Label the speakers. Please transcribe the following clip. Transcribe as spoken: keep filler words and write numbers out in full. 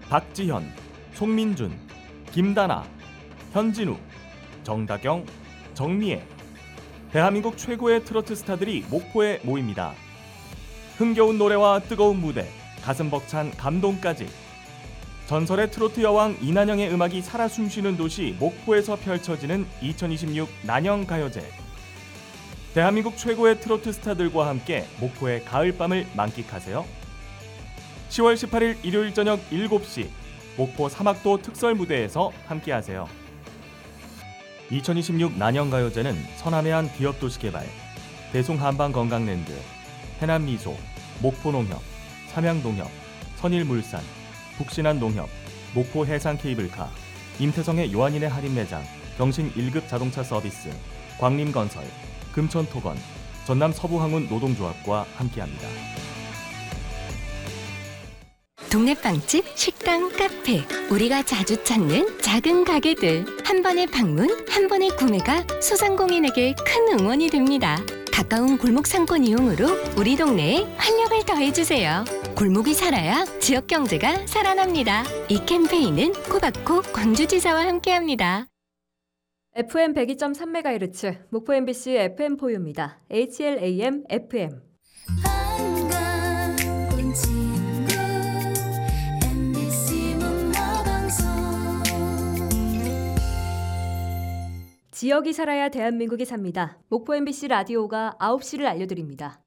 Speaker 1: 박지현, 송민준, 김다나, 현진우, 정다경, 정미애. 대한민국 최고의 트로트 스타들이 목포에 모입니다. 흥겨운 노래와 뜨거운 무대, 가슴 벅찬 감동까지. 전설의 트로트 여왕 이난영의 음악이 살아 숨쉬는 도시 목포에서 펼쳐지는 이천이십육 난영가요제. 대한민국 최고의 트로트 스타들과 함께 목포의 가을밤을 만끽하세요. 시월 십팔일 일요일 저녁 일곱 시 목포 사막도 특설 무대에서 함께하세요. 이천이십육 난영가요제는 서남해안 기업도시개발, 대송한방건강랜드, 해남미소, 목포농협, 삼양농협, 선일물산, 북신한농협, 목포해상케이블카, 임태성의 요한인의 할인매장, 경신 일 급 자동차 서비스, 광림건설, 금천토건, 전남 서부항운 노동조합과 함께합니다.
Speaker 2: 동네 빵집, 식당, 카페, 우리가 자주 찾는 작은 가게들. 한 번의 방문, 한 번의 구매가 소상공인에게 큰 응원이 됩니다. 가까운 골목 상권 이용으로 우리 동네에 활력을 더해주세요. 골목이 살아야 지역 경제가 살아납니다. 이 캠페인은 코바코 광주지사와 함께합니다.
Speaker 3: 에프엠 백이 점 삼 메가헤르츠 목포 엠비씨 에프엠포유입니다. 에이치엘에이엠 에프엠. 지역이 살아야 대한민국이 삽니다. 목포 엠비씨 라디오가 아홉 시를 알려드립니다.